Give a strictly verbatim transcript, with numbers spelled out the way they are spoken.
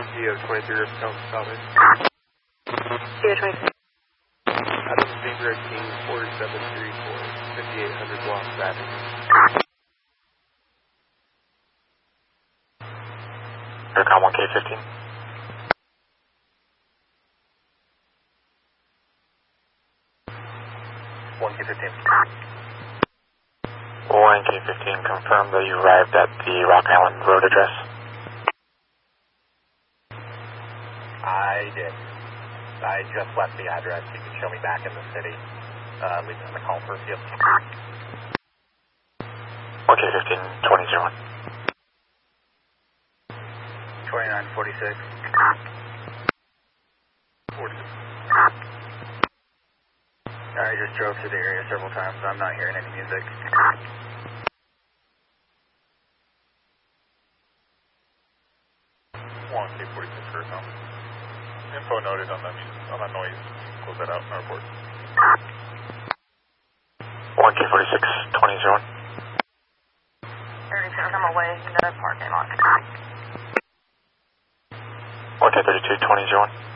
G O twenty-three, Tone Solid. G O twenty-three. Adam Zebra King, four seven three four, fifty-eight hundred block battery. Aircom one K fifteen. one K fifteen. one K fifteen, confirm that you arrived at the Rock Island Road address. I did. I just left the address. You can show me back in the city. Uh, leave in the call for a few. one K fifteen, twenty oh one. twenty-nine forty-six. forty. I just drove through the area several times. I'm not hearing any music. one K forty-six for now. Info noted on that, on that noise. Close that out in our report. one K forty-six, twenty oh one. thirty-six, I'm away. No parking lot. one K thirty-two, twenty oh one.